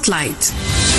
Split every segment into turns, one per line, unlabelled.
Spotlight.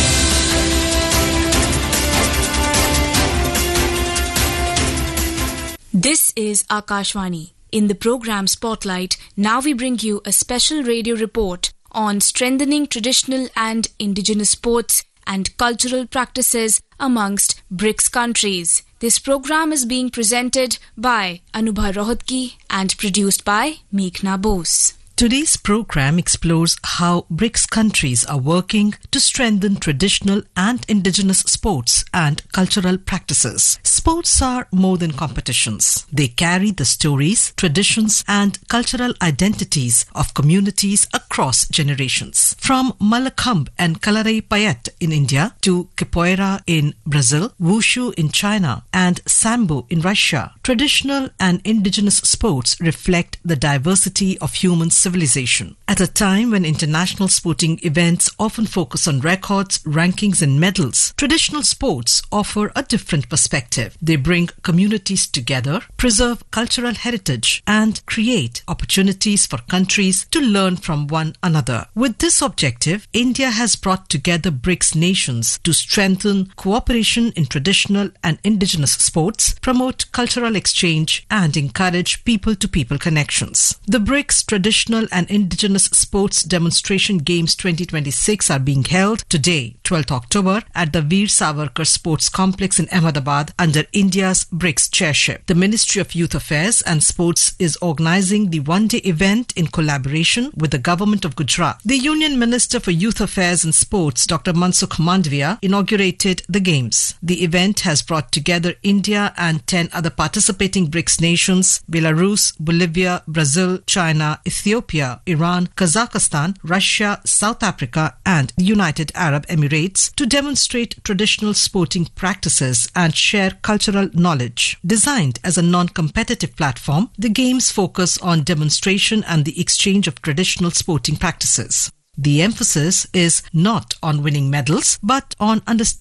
This is Akashvani. In the program Spotlight, now we bring you a special radio report on strengthening traditional and indigenous sports and cultural practices amongst BRICS countries. This program is being presented by Anubha Rohatgi and produced by Meghna Bose.
Today's program explores how BRICS countries are working to strengthen traditional and indigenous sports and cultural practices. Sports are more than competitions. They carry the stories, traditions and cultural identities of communities across generations. From Malakhamb and Kalaripayat in India to Capoeira in Brazil, Wushu in China and Sambo in Russia, traditional and indigenous sports reflect the diversity of human civilization. At a time when international sporting events often focus on records, rankings and medals, traditional sports offer a different perspective. They bring communities together, preserve cultural heritage and create opportunities for countries to learn from one another. With this objective, India has brought together BRICS nations to strengthen cooperation in traditional and indigenous sports, promote cultural exchange and encourage people-to-people connections. The BRICS Traditional and Indigenous Sports Demonstration Games 2026 are being held today, 12th October, at the Veer Savarkar Sports Complex in Ahmedabad under India's BRICS chairship. The Ministry of Youth Affairs and Sports is organizing the one-day event in collaboration with the Government of Gujarat. The Union Minister for Youth Affairs and Sports, Dr. Mansukh Mandavia, inaugurated the Games. The event has brought together India and 10 other participating BRICS nations, Belarus, Bolivia, Brazil, China, Ethiopia, Iran, Kazakhstan, Russia, South Africa and the United Arab Emirates to demonstrate traditional sporting practices and share cultural knowledge. Designed as a non-competitive platform, the Games focus on demonstration and the exchange of traditional sporting practices. The emphasis is not on winning medals, but on understanding